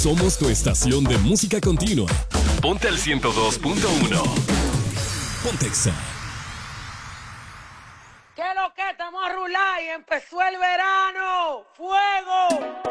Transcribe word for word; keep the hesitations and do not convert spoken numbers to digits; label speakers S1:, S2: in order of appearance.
S1: Somos tu estación de música continua. Ponte al ciento dos punto uno. Pontexa.
S2: ¿Qué lo que? Estamos a rular y empezó el verano. ¡Fuego!